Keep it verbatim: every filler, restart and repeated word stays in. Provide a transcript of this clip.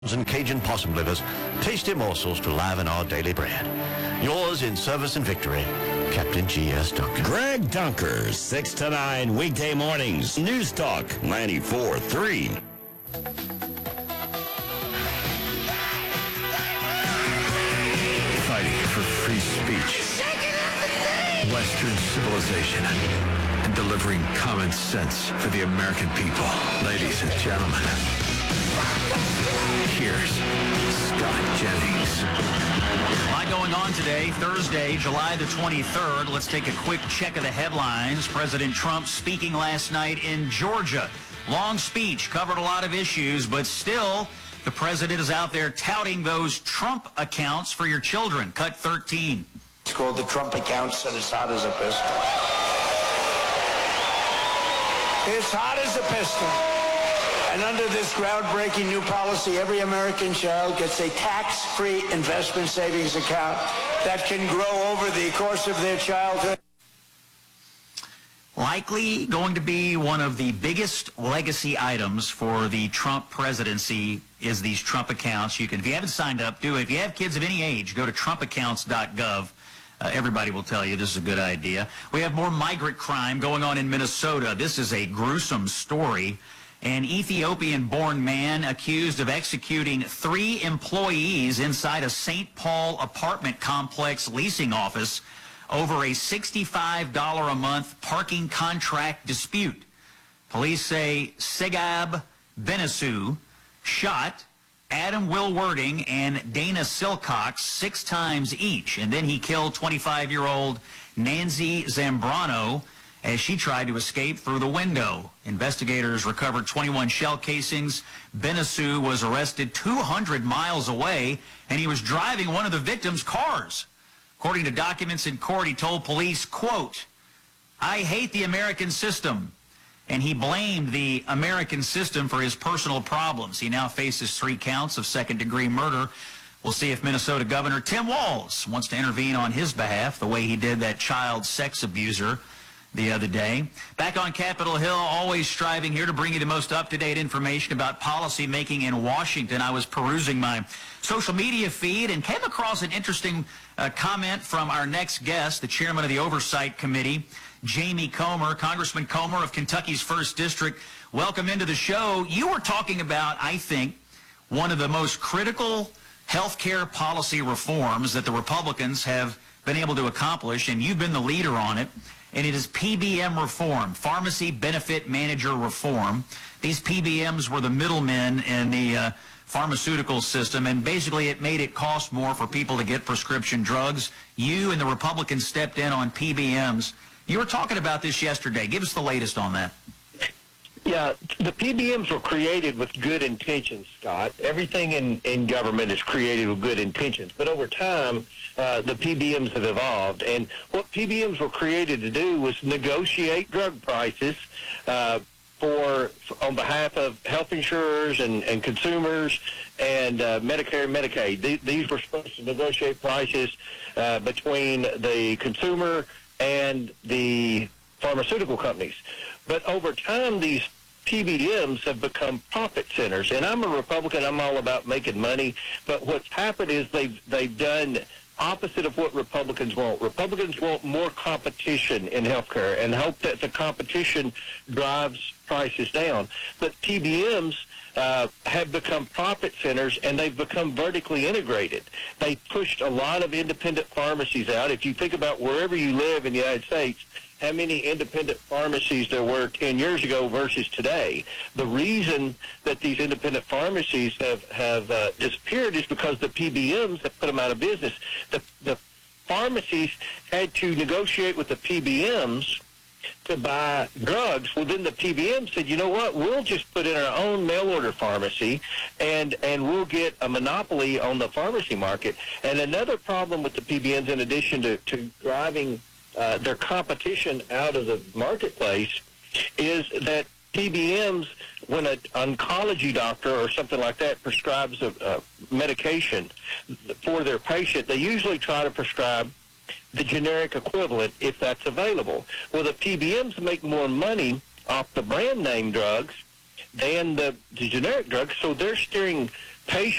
and Cajun possum livers, tasty morsels to liven our daily bread. Yours in service and victory, Captain G S. Dunker. Greg Dunker, six to nine weekday mornings. News Talk ninety-four three. Fighting for free speech, Western civilization, and delivering common sense for the American people. Ladies and gentlemen, here's Scott Jennings. A lot going on today, Thursday, July the twenty-third. Let's take a quick check of the headlines. President Trump speaking last night in Georgia. Long speech, covered a lot of issues, but still, the president is out there touting those Trump accounts for your children. Cut thirteen. It's called the Trump accounts, and it's hot as a pistol. It's hot as a pistol. And under this groundbreaking new policy, every American child gets a tax-free investment savings account that can grow over the course of their childhood. Likely going to be one of the biggest legacy items for the Trump presidency is these Trump accounts. You can, if you haven't signed up, do it. If you have kids of any age, go to trump accounts dot gov. Uh, everybody will tell you this is a good idea. We have more migrant crime going on in Minnesota. This is a gruesome story. An Ethiopian-born man accused of executing three employees inside a Saint Paul apartment complex leasing office over a sixty-five dollars a month parking contract dispute. Police say Segab Benesu shot Adam Will Wording and Dana Silcox six times each, and then he killed twenty-five-year-old Nancy Zambrano as she tried to escape through the window. Investigators recovered twenty-one shell casings. Benesu was arrested two hundred miles away, and he was driving one of the victims' cars. According to documents in court, he told police, quote, "I hate the American system." And he blamed the American system for his personal problems. He now faces three counts of second-degree murder. We'll see if Minnesota Governor Tim Walz wants to intervene on his behalf, the way he did that child sex abuser the other day. Back on Capitol Hill, always striving here to bring you the most up-to-date information about policy making in Washington. I was perusing my social media feed and came across an interesting uh, comment from our next guest, the chairman of the Oversight Committee, Jamie Comer, Congressman Comer of Kentucky's first District. Welcome into the show. You were talking about, I think, one of the most critical health care policy reforms that the Republicans have been able to accomplish, and you've been the leader on it. And it is P B M reform, Pharmacy Benefit Manager reform. These P B Ms were the middlemen in the uh, pharmaceutical system, and basically it made it cost more for people to get prescription drugs. You and the Republicans stepped in on P B Ms. You were talking about this yesterday. Give us the latest on that. Yeah, the P B Ms were created with good intentions, Scott. Everything in, in government is created with good intentions. But over time, uh, the P B Ms have evolved. And what P B Ms were created to do was negotiate drug prices uh, for on behalf of health insurers and, and consumers and uh, Medicare and Medicaid. These, these were supposed to negotiate prices uh, between the consumer and the pharmaceutical companies. But over time, these P B Ms have become profit centers. And I'm a Republican. I'm all about making money. But what's happened is they've, they've done opposite of what Republicans want. Republicans want more competition in healthcare and hope that the competition drives prices down. But P B Ms uh, have become profit centers, and they've become vertically integrated. They pushed a lot of independent pharmacies out. If you think about wherever you live in the United States, how many independent pharmacies there were ten years ago versus today. The reason that these independent pharmacies have, have uh, disappeared is because the P B Ms have put them out of business. The, the pharmacies had to negotiate with the P B Ms to buy drugs. Well, then the P B M said, you know what, we'll just put in our own mail-order pharmacy, and, and we'll get a monopoly on the pharmacy market. And another problem with the P B Ms, in addition to, to driving Uh, their competition out of the marketplace, is that P B Ms, when an oncology doctor or something like that prescribes a, a medication for their patient, they usually try to prescribe the generic equivalent if that's available. Well, the P B Ms make more money off the brand name drugs than the, the generic drugs, so they're steering pay